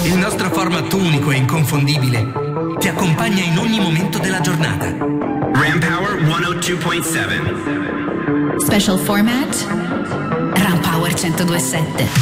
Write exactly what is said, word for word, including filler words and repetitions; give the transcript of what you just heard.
Il nostro format unico e inconfondibile ti accompagna in ogni momento della giornata. Ram Power centodue point sette. Special format Ram Power centodue point sette.